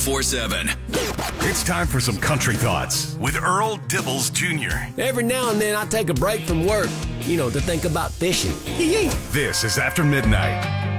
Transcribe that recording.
1047. It's time for some country thoughts with Earl Dibbles Jr. Every now and then I take a break from work, to think about fishing. This is After Midnight.